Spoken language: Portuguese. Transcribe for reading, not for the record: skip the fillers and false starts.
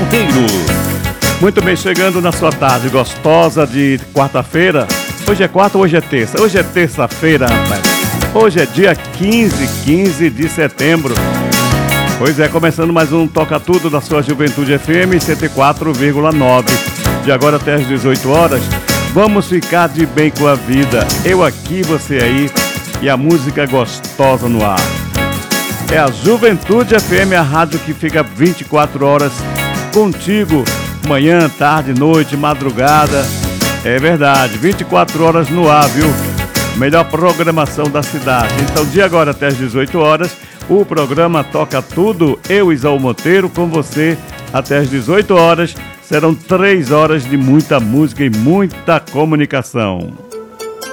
Monteiro. Muito bem, chegando na sua tarde gostosa de quarta-feira. Hoje é quarta ou hoje é terça? Hoje é terça-feira, rapaz. Hoje é dia 15 de setembro. Pois é, começando mais um Toca Tudo da sua Juventude FM 104,9. De agora até às 18 horas, vamos ficar de bem com a vida. Eu aqui, você aí e a música gostosa no ar. É a Juventude FM, a rádio que fica 24 horas contigo. Manhã, tarde, noite, madrugada. É verdade, 24 horas no ar, viu? Melhor programação da cidade. Então, de agora até às 18 horas, o programa Toca Tudo, eu, Isaú Monteiro, com você até às 18 horas. Serão 3 horas de muita música e muita comunicação.